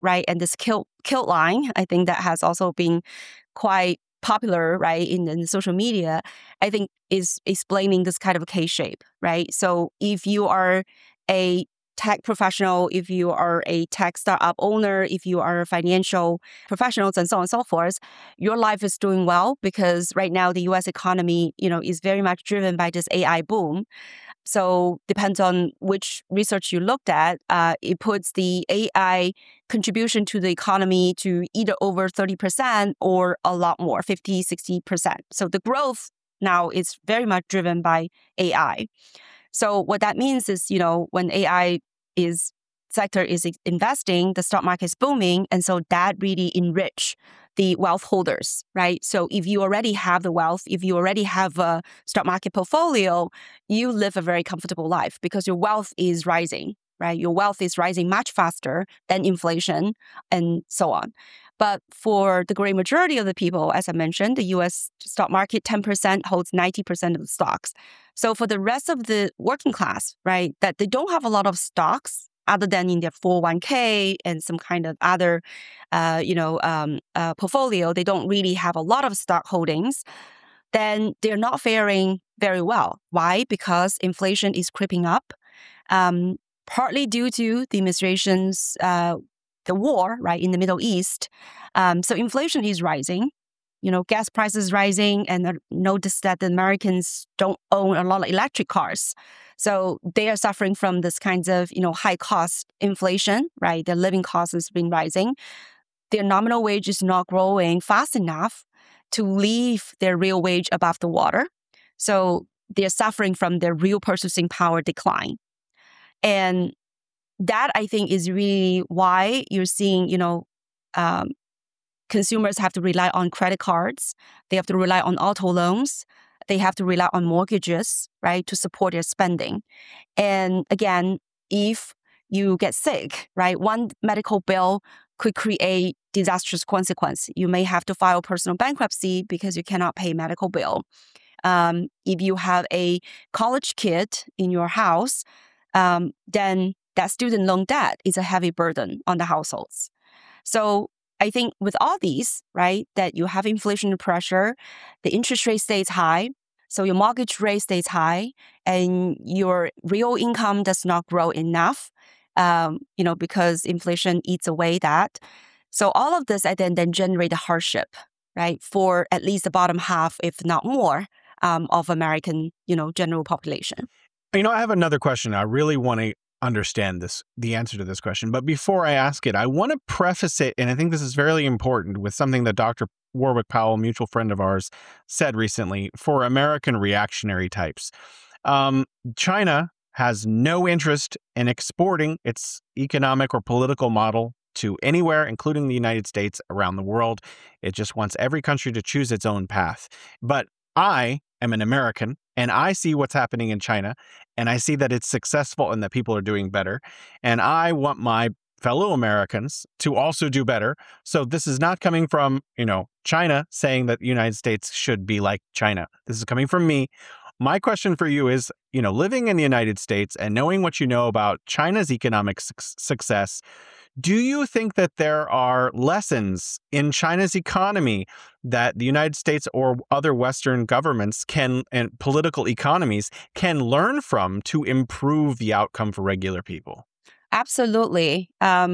right? And this kilt line, I think that has also been quite popular, right, in social media, I think is explaining this kind of K-shape, right? So if you are a tech professional, if you are a tech startup owner, if you are financial professionals and so on and so forth, your life is doing well because right now the US economy, is very much driven by this AI boom. So depends on which research you looked at, it puts the AI contribution to the economy to either over 30% or a lot more, 50, 60%. So the growth now is very much driven by AI. So what that means is, when AI sector is investing, the stock market is booming. And so that really enrich the wealth holders, right? So if you already have the wealth, if you already have a stock market portfolio, you live a very comfortable life because your wealth is rising, right? Your wealth is rising much faster than inflation and so on. But for the great majority of the people, as I mentioned, the US stock market, 10% holds 90% of the stocks. So for the rest of the working class, right, that they don't have a lot of stocks other than in their 401k and some kind of other, portfolio, they don't really have a lot of stock holdings, then they're not faring very well. Why? Because inflation is creeping up, partly due to the administration's the war, right, in the Middle East. So inflation is rising. Gas prices rising, and notice that the Americans don't own a lot of electric cars. So they are suffering from this kinds of, high cost inflation, right? Their living costs has been rising. Their nominal wage is not growing fast enough to leave their real wage above the water. So they're suffering from their real purchasing power decline. And that, I think, is really why you're seeing, consumers have to rely on credit cards. They have to rely on auto loans. They have to rely on mortgages, right, to support their spending. And again, if you get sick, right, one medical bill could create disastrous consequence. You may have to file personal bankruptcy because you cannot pay medical bill. If you have a college kid in your house, then that student loan debt is a heavy burden on the households. So I think with all these, right, that you have inflation pressure, the interest rate stays high, so your mortgage rate stays high, and your real income does not grow enough, because inflation eats away that. So all of this, I then generate a hardship, right, for at least the bottom half, if not more, of American, general population. I have another question. I really want to understand the answer to this question. But before I ask it, I want to preface it, and I think this is very important, with something that Dr. Warwick Powell, a mutual friend of ours, said recently for American reactionary types. China has no interest in exporting its economic or political model to anywhere, including the United States, around the world. It just wants every country to choose its own path. But I am an American, and I see what's happening in China, and I see that it's successful and that people are doing better. And I want my fellow Americans to also do better. So this is not coming from, China saying that the United States should be like China. This is coming from me. My question for you is, living in the United States and knowing what you know about China's economic success, do you think that there are lessons in China's economy that the United States or other Western governments and political economies can learn from to improve the outcome for regular people? Absolutely.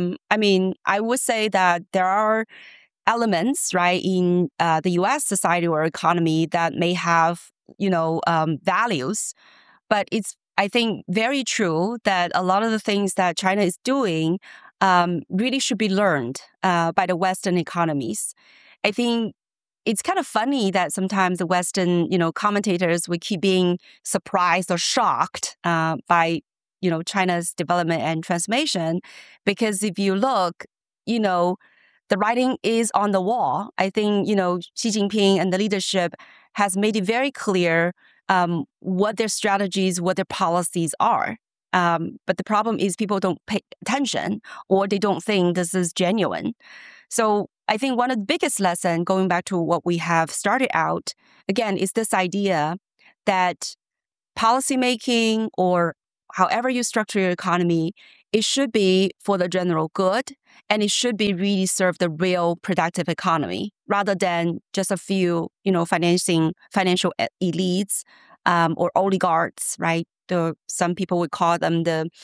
I would say that there are elements, right, in the U.S. society or economy that may have, values, but it's, I think, very true that a lot of the things that China is doing really should be learned by the Western economies. I think it's kind of funny that sometimes the Western, commentators would keep being surprised or shocked by, China's development and transformation, because if you look, the writing is on the wall. I think, Xi Jinping and the leadership has made it very clear what their strategies, what their policies are. But the problem is people don't pay attention, or they don't think this is genuine. So I think one of the biggest lessons, going back to what we have started out, again, is this idea that policymaking or however you structure your economy, it should be for the general good, and it should be really serve the real productive economy rather than just a few, financial elites or oligarchs, right? Some people would call them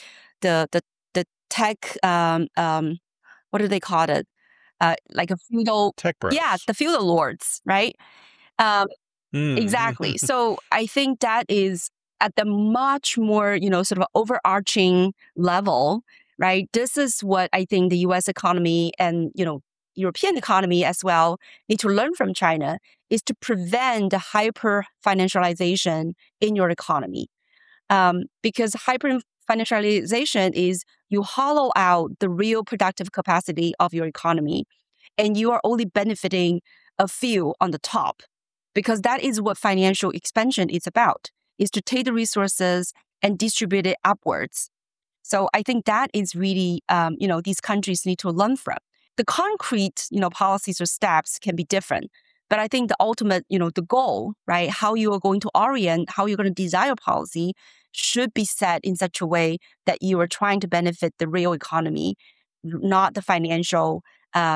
the tech. What do they call it? Like a feudal, Tech bros. yeah, the feudal lords, right? Um, Mm. exactly. So I think that is at the much more, sort of overarching level, right? This is what I think the US economy and, European economy as well need to learn from China is to prevent the hyper financialization in your economy. Because hyper financialization is you hollow out the real productive capacity of your economy, and you are only benefiting a few on the top, because that is what financial expansion is about, is to take the resources and distribute it upwards. So I think that is really, these countries need to learn from. The concrete, policies or steps can be different. But I think the ultimate, the goal, right, how you are going to orient, how you're going to design your policy should be set in such a way that you are trying to benefit the real economy, not the financial,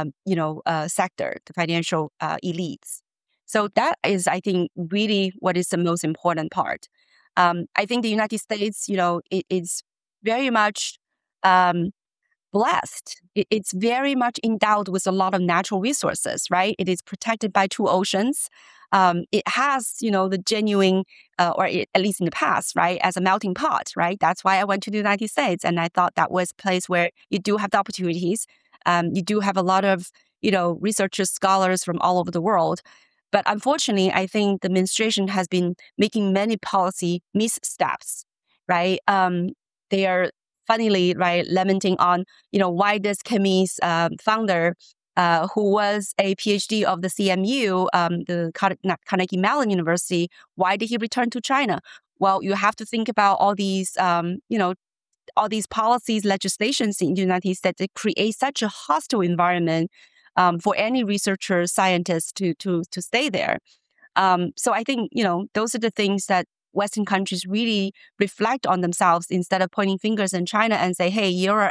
sector, the financial elites. So that is, I think, really what is the most important part. I think the United States, it is very much um, blessed. It's very much endowed with a lot of natural resources, right? It is protected by two oceans. It has, the genuine, at least in the past, right, as a melting pot, right? That's why I went to the United States, and I thought that was a place where you do have the opportunities. You do have a lot of, researchers, scholars from all over the world. But unfortunately, I think the administration has been making many policy missteps, right? They are funnily, right, lamenting on, why does Chemie's founder, who was a PhD of the CMU, the Carnegie Mellon University, why did he return to China? Well, you have to think about all these, all these policies, legislations in the United States that create such a hostile environment for any researcher, scientist to stay there. So I think, those are the things that Western countries really reflect on themselves instead of pointing fingers in China and say, hey, you're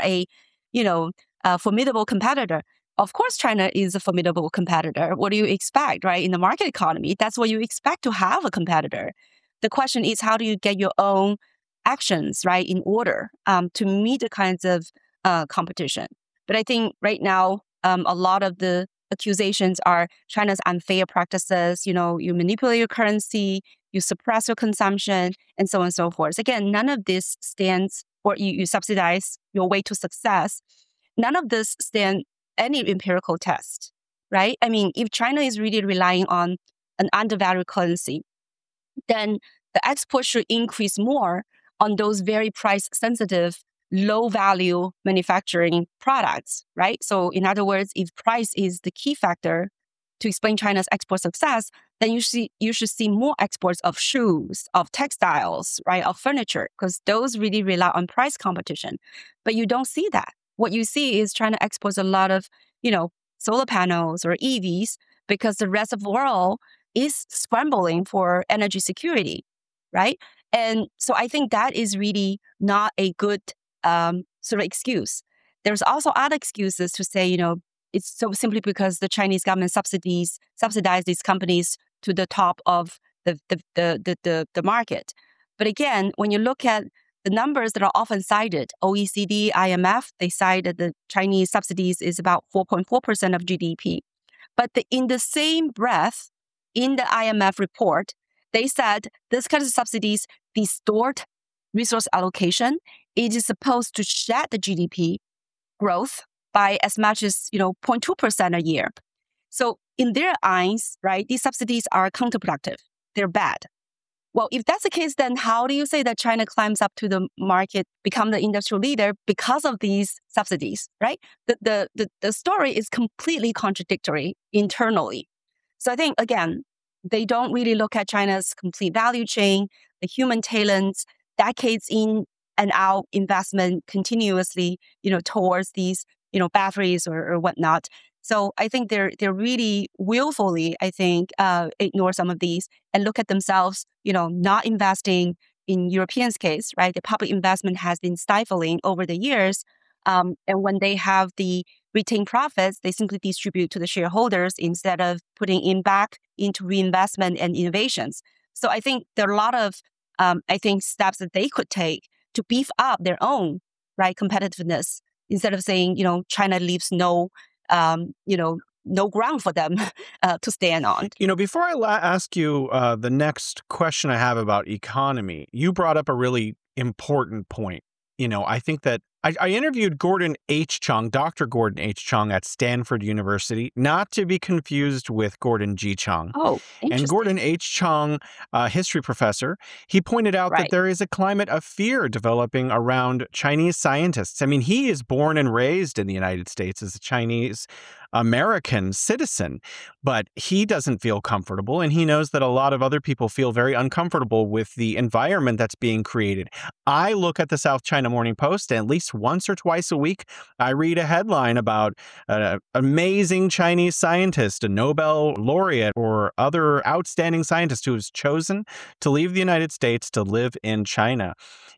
a formidable competitor. Of course, China is a formidable competitor. What do you expect, right? In the market economy, that's what you expect to have a competitor. The question is, how do you get your own actions, right, in order to meet the kinds of competition? But I think right now, a lot of the accusations are China's unfair practices. You manipulate your currency, you suppress your consumption, and so on and so forth. Again, none of this stands, or you subsidize your way to success. None of this stand any empirical test, right? I mean, if China is really relying on an undervalued currency, then the export should increase more on those very price sensitive, low value manufacturing products, right? So in other words, if price is the key factor to explain China's export success, then you should see more exports of shoes, of textiles, right, of furniture, because those really rely on price competition. But you don't see that. What you see is China exports a lot of, solar panels or EVs because the rest of the world is scrambling for energy security, right? And so I think that is really not a good sort of excuse. There's also other excuses to say, it's so simply because the Chinese government subsidize these companies to the top of the market. But again, when you look at the numbers that are often cited, OECD, IMF, they cite that the Chinese subsidies is about 4.4% of GDP. But in the same breath, in the IMF report, they said this kind of subsidies distort resource allocation. It is supposed to shed the GDP growth by as much as 0.2% a year. So in their eyes, right, these subsidies are counterproductive. They're bad. Well, if that's the case, then how do you say that China climbs up to the market, become the industrial leader because of these subsidies, right? The story is completely contradictory internally. So I think, again, they don't really look at China's complete value chain, the human talents, decades in and out investment continuously, towards these, batteries or whatnot. So I think they're really willfully, I think, ignore some of these and look at themselves, not investing, in Europeans' case, right, the public investment has been stifling over the years. And when they have the retained profits, they simply distribute to the shareholders instead of putting in back into reinvestment and innovations. So I think there are a lot of, steps that they could take to beef up their own, right, competitiveness instead of saying, China leaves no ground for them to stand on. Before I ask you the next question I have about economy, you brought up a really important point. I think that I interviewed Gordon H. Chang, Dr. Gordon H. Chang at Stanford University, not to be confused with Gordon G. Chang. Oh, And interesting. Gordon H. Chang, history professor, he pointed out that Right. there is a climate of fear developing around Chinese scientists. I mean, he is born and raised in the United States as a Chinese American citizen, but he doesn't feel comfortable. And he knows that a lot of other people feel very uncomfortable with the environment that's being created. I look at the South China Morning Post, and at least once or twice a week, I read a headline about an amazing Chinese scientist, a Nobel laureate, or other outstanding scientist who has chosen to leave the United States to live in China.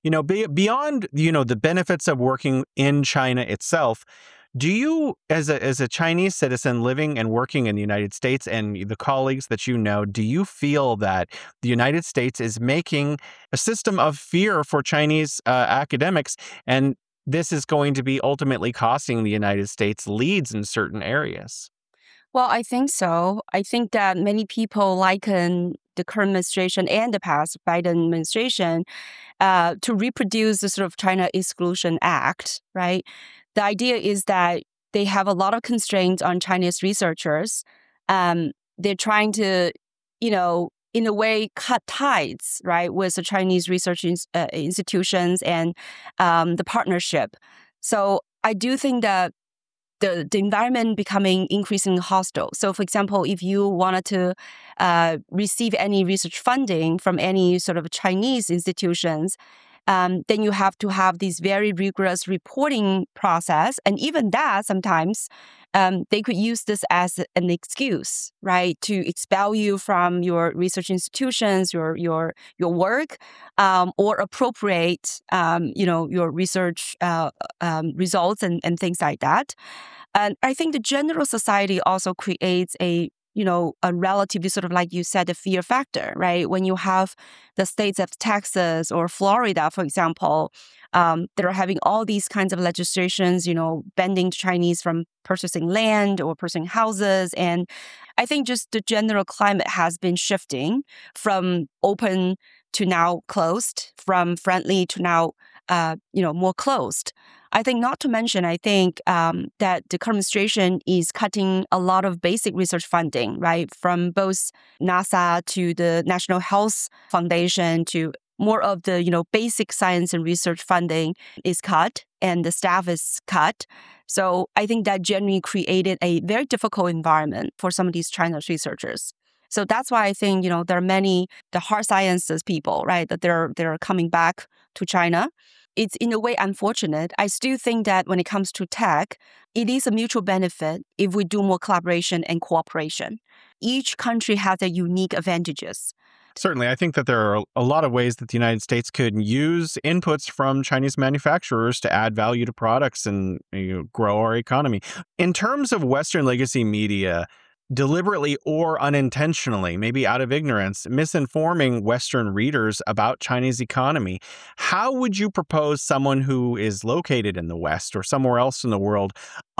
Beyond, the benefits of working in China itself, do you, as a Chinese citizen living and working in the United States and the colleagues that do you feel that the United States is making a system of fear for Chinese academics, and this is going to be ultimately costing the United States leads in certain areas? Well, I think so. I think that many people liken the current administration and the past Biden administration to reproduce the sort of China Exclusion Act, right? The idea is that they have a lot of constraints on Chinese researchers. They're trying to, in a way, cut ties, right, with the Chinese research institutions and the partnership. So I do think that the environment becoming increasingly hostile. So, for example, if you wanted to receive any research funding from any sort of Chinese institutions, then you have to have this very rigorous reporting process. And even that, sometimes they could use this as an excuse, right, to expel you from your research institutions, your work, or appropriate, your research results and things like that. And I think the general society also creates a relatively sort of, like you said, a fear factor, right? When you have the states of Texas or Florida, for example, that are having all these kinds of legislations, banning Chinese from purchasing land or purchasing houses. And I think just the general climate has been shifting from open to now closed, from friendly to now, more closed. I think not to mention, I think that the current administration is cutting a lot of basic research funding, right? From both NASA to the National Health Foundation to more of the, basic science and research funding is cut and the staff is cut. So I think that generally created a very difficult environment for some of these Chinese researchers. So that's why I think, there are many, the hard sciences people, right, that they're coming back to China. It's in a way unfortunate. I still think that when it comes to tech, it is a mutual benefit if we do more collaboration and cooperation. Each country has their unique advantages. Certainly, I think that there are a lot of ways that the United States could use inputs from Chinese manufacturers to add value to products and grow our economy. In terms of Western legacy media, deliberately or unintentionally, maybe out of ignorance, misinforming Western readers about Chinese economy, how would you propose someone who is located in the West or somewhere else in the world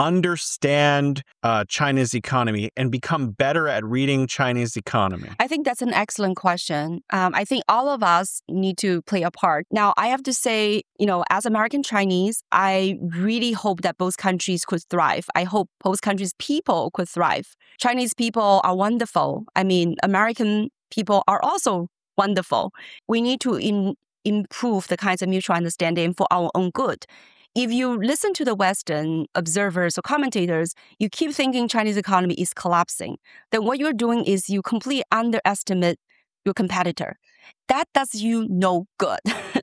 understand China's economy and become better at reading Chinese economy? I think that's an excellent question. I think all of us need to play a part. Now, I have to say, as American Chinese, I really hope that both countries could thrive. I hope both countries' people could thrive. Chinese people are wonderful. I mean, American people are also wonderful. We need to improve the kinds of mutual understanding for our own good. If you listen to the Western observers or commentators, you keep thinking Chinese economy is collapsing. Then what you're doing is you completely underestimate your competitor. That does you no good.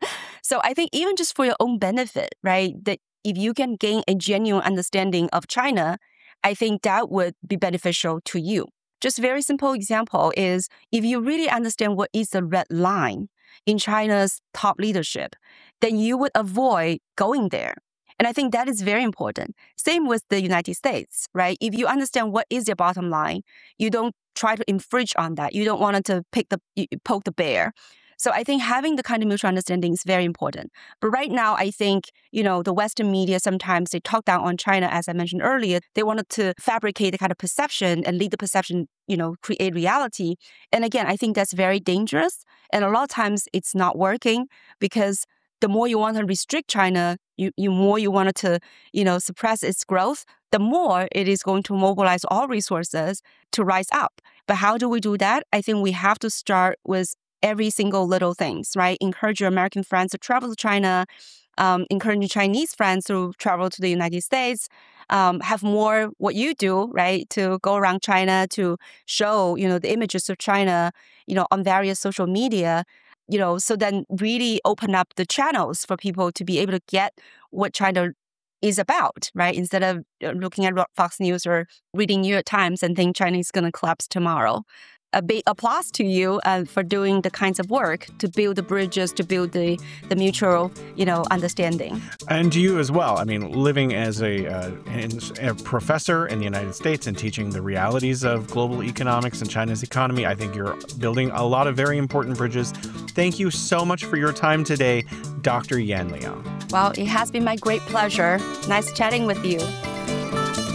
So I think even just for your own benefit, right, that if you can gain a genuine understanding of China, I think that would be beneficial to you. Just a very simple example is if you really understand what is the red line, in China's top leadership, then you would avoid going there. And I think that is very important. Same with the United States, right? If you understand what is your bottom line, you don't try to infringe on that. You don't want to poke the bear. So I think having the kind of mutual understanding is very important. But right now, I think, the Western media, sometimes they talk down on China, as I mentioned earlier. They wanted to fabricate the kind of perception and lead the perception, create reality. And again, I think that's very dangerous. And a lot of times it's not working because the more you want to restrict China, you more you want to, suppress its growth, the more it is going to mobilize all resources to rise up. But how do we do that? I think we have to start with every single little things, right? Encourage your American friends to travel to China, encourage your Chinese friends to travel to the United States, have more what you do, right? To go around China to show, the images of China, on various social media, so then really open up the channels for people to be able to get what China is about, right? Instead of looking at Fox News or reading New York Times and think China is going to collapse tomorrow. A big applause to you for doing the kinds of work to build the bridges, to build the mutual, understanding. And to you as well. I mean, living as a professor in the United States and teaching the realities of global economics and China's economy, I think you're building a lot of very important bridges. Thank you so much for your time today, Dr. Yan Liang. Well, it has been my great pleasure. Nice chatting with you.